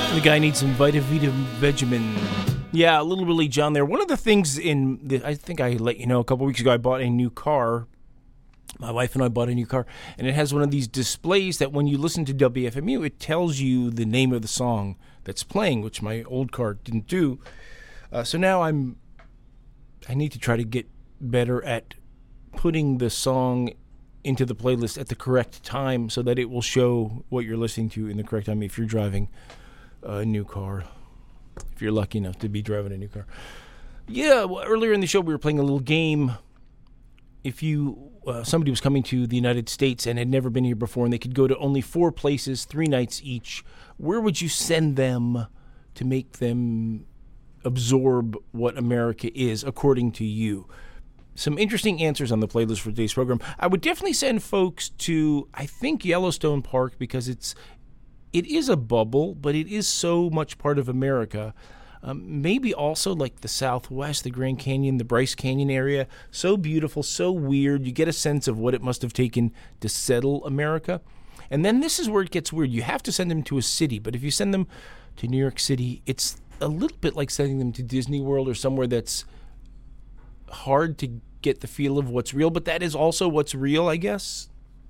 The guy needs some Vita Vegemin. Yeah, a little Willie John there. One of the things I think I let you know a couple weeks ago, I bought a new car. My wife and I bought a new car, and it has one of these displays that when you listen to WFMU, it tells you the name of the song that's playing, which my old car didn't do. So now I need to try to get better at putting the song into the playlist at the correct time so that it will show what you're listening to in the correct time if you're driving a new car, if you're lucky enough to be driving a new car. Yeah, well, earlier in the show we were playing a little game. If somebody was coming to the United States and had never been here before and they could go to only 4 places, 3 nights each, where would you send them to make them absorb what America is, according to you? Some interesting answers on the playlist for today's program. I would definitely send folks to, I think, Yellowstone Park, because it is a bubble, but it is so much part of America. Maybe also like the Southwest, the Grand Canyon, the Bryce Canyon area. So beautiful, so weird. You get a sense of what it must have taken to settle America. And then this is where it gets weird. You have to send them to a city, but if you send them to New York City, it's a little bit like sending them to Disney World or somewhere that's hard to get the feel of what's real, but that is also what's real, I guess.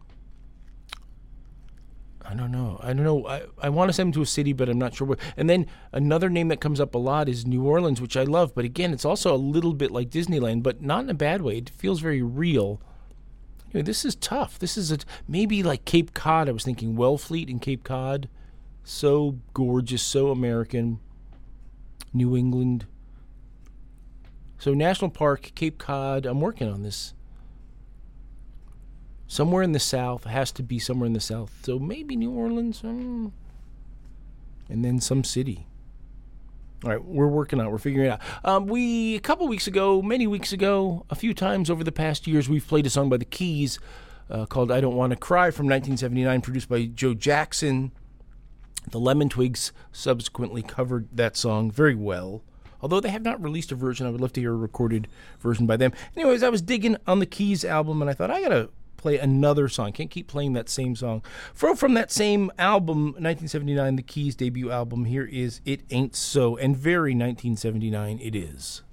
I don't know. I want to send them to a city, but I'm not sure where. And then another name that comes up a lot is New Orleans, which I love. But again, it's also a little bit like Disneyland, but not in a bad way. It feels very real. Anyway, this is tough. This is maybe like Cape Cod. I was thinking Wellfleet in Cape Cod. So gorgeous, so American. New England. So National Park, Cape Cod. I'm working on this. Somewhere in the South. It has to be somewhere in the South. So maybe New Orleans. And then some city. All right, we're working on it. We're figuring it out. A couple weeks ago, many weeks ago, a few times over the past years, we've played a song by the Keys called I Don't Want to Cry from 1979, produced by Joe Jackson. The Lemon Twigs subsequently covered that song very well. Although they have not released a version, I would love to hear a recorded version by them. Anyways, I was digging on the Keys album, and I thought, I got to play another song. Can't keep playing that same song. From that same album, 1979, the Keys debut album, here is It Ain't So, and very 1979 it is.